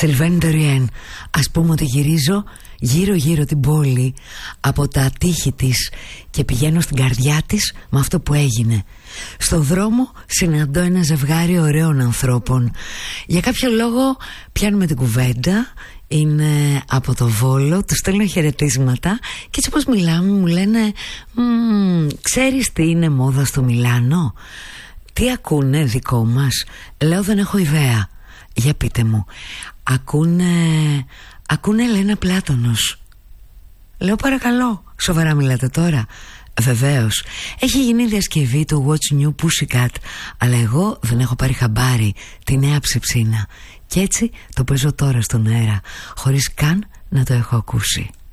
Sylvain Dorian. Ας πούμε ότι γυρίζω γύρω-γύρω την πόλη από τα τείχη της και πηγαίνω στην καρδιά της με αυτό που έγινε. Στο δρόμο συναντώ ένα ζευγάρι ωραίων ανθρώπων. Για κάποιο λόγο πιάνουμε την κουβέντα. Είναι από το Βόλο, τους στέλνω χαιρετίσματα και έτσι πως μιλάμε μου λένε ξέρεις τι είναι μόδα στο Μιλάνο? Τι ακούνε δικό μας? Λέω δεν έχω ιδέα. Για πείτε μου. Ακούνε Ελένα Πλάτωνος. Λέω παρακαλώ, σοβαρά μιλάτε τώρα? Βεβαίως. Έχει γίνει διασκευή του What's New Pussycat, αλλά εγώ δεν έχω πάρει χαμπάρι τη νέα ψεψίνα. Και έτσι το παίζω τώρα στον αέρα, χωρίς καν να το έχω ακούσει.